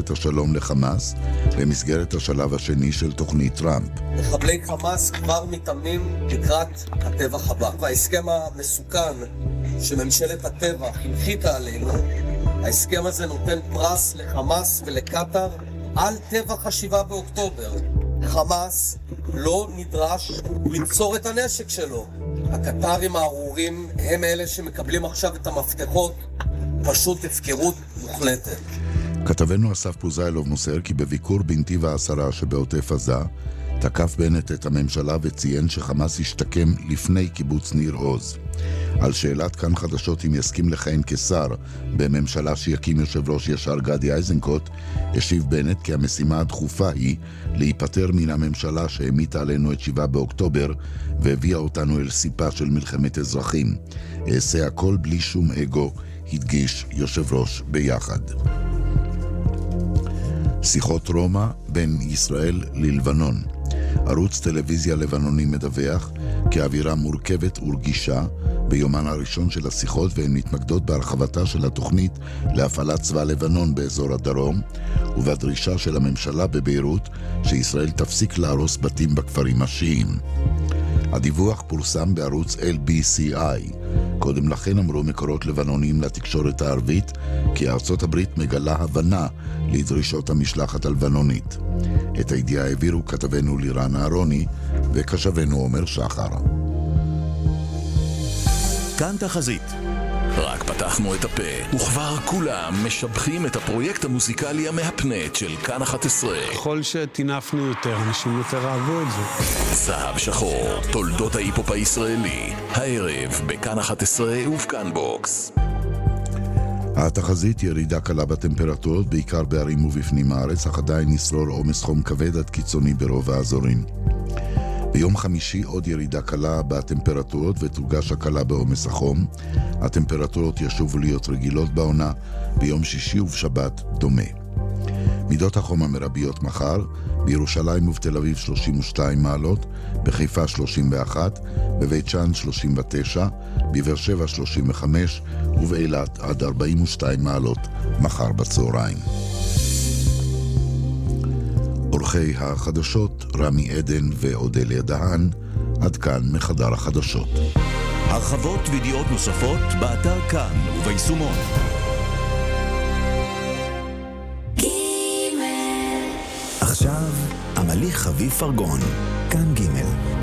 את השלום לחמאס במסגרת השלב השני של תוכנית טראמפ. מחבלי חמאס כבר מתאמנים לקראת הטבח הבא. וההסכם המסוכן שממשלת הטבח הנחיתה עלינו, ההסכם הזה נותן פרס לחמאס ולקטר על טבח ה7 באוקטובר. חמאס לא נדרש למסור את הנשק שלו. הקטרים הארורים הם אלה שמקבלים עכשיו את המפתחות, פשוט הפקרות מוחלטת. כתבנו אסף פוזיילוב מוסר כי בביקור בנתיב העשרה שבעוטף עזה, תקף בנט את הממשלה וציין שחמאס ישתקם לפני קיבוץ ניר עוז. על שאלת כאן חדשות אם יסכים לכהן כשר בממשלה שיקים יושב ראש ישר גדי איזנקוט, השיב בנט כי המשימה הדחופה היא להיפטר מן הממשלה שהמיתה עלינו את 7 באוקטובר והביאה אותנו אל סיפה של מלחמת אזרחים. אעשה הכל בלי שום אגו, הדגיש יושב ראש ביחד. שיחות רומא בין ישראל ללבנון. ערוץ טלוויזיה לבנוני מדווח כי האווירה מורכבת ורגישה ביומן הראשון של השיחות, והן מתמקדות בהרחבתה של התוכנית להפעלת צבא לבנון באזור הדרום ובדרישה של הממשלה בביירות שישראל תפסיק להרוס בתים בכפרים השיעים. הדיווח פורסם בערוץ LBCI. קודם לכן אמרו מקורות לבנונים לתקשורת הערבית כי ארצות הברית מגלה הבנה לדרישות המשלחת הלבנונית. את הידיעה העבירו כתבנו לירן אהרוני וקשבנו עומר שחר. כאן תחזית. רק פתחנו את הפה, וכבר כולם משבחים את הפרויקט המוזיקלי המהפנט של כאן 11. ככל שתינפנו יותר, אנשים יותר אהבו את זה. זהב שחור, תולדות ההיפופ הישראלי, הערב בכאן 11 ובכאן בוקס. התחזית ירידה קלה בטמפרטורות, בעיקר בערים ובפנים הארץ, אך עדיין נשרור עומס חום כבד עד קיצוני ברוב האזורים. ביום חמישי עוד ירידה קלה בטמפרטורות ותורגש הקלה בעומס החום. הטמפרטורות ישובו להיות רגילות בעונה, ביום שישי ובשבת דומה. מידות החום המרביות מחר: בירושלים ובתל אביב 32 מעלות, בחיפה 31, בבית שאן 39, בבאר שבע 35 ובאילת עד 42 מעלות מחר בצהריים. עורכי החדשות רמי עדן ואודליה דהן. עד כאן מחדר החדשות. הרחבות וידיעות נוספות באתר כאן וביישומון. עכשיו, עמלי חביב פרגון, כאן ג'.